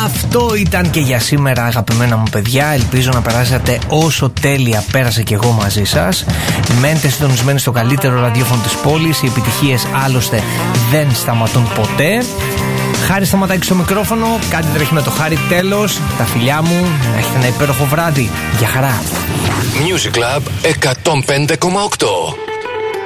Αυτό ήταν και για σήμερα, αγαπημένα μου παιδιά. Ελπίζω να περάσατε όσο τέλεια πέρασα και εγώ μαζί σας. Μένετε συντονισμένοι στο καλύτερο ραδιόφωνο της πόλης. Οι επιτυχίες άλλωστε δεν σταματούν ποτέ. Χάρη Σταματάκη στο μικρόφωνο. Κάτι τρέχει με το Χάρη. Τέλος. Τα φιλιά μου. Να έχετε ένα υπέροχο βράδυ. Γεια χαρά. Music Club 105,8.